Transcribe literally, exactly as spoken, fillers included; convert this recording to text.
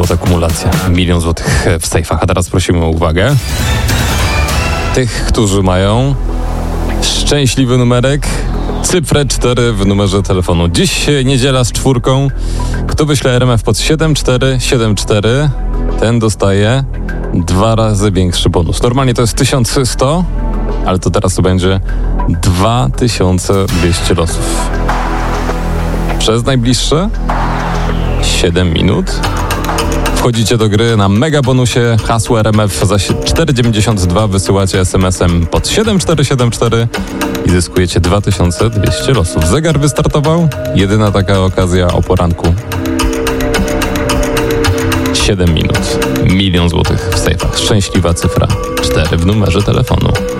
pod akumulację. Milion złotych w sejfach. A teraz prosimy o uwagę tych, którzy mają szczęśliwy numerek, cyfrę cztery w numerze telefonu. Dziś niedziela z czwórką. Kto wyśle R M F pod siedem cztery siedem cztery, ten dostaje dwa razy większy bonus. Normalnie to jest tysiąc sto, ale to teraz to będzie dwa tysiące dwieście losów. Przez najbliższe siedem minut wchodzicie do gry na mega bonusie, hasło R M F za cztery dziewięćdziesiąt dwa, wysyłacie es em esem pod siedem cztery siedem cztery i zyskujecie dwa tysiące dwieście losów. Zegar wystartował, jedyna taka okazja o poranku. siedem minut, milion złotych w sejfach. Szczęśliwa cyfra cztery w numerze telefonu.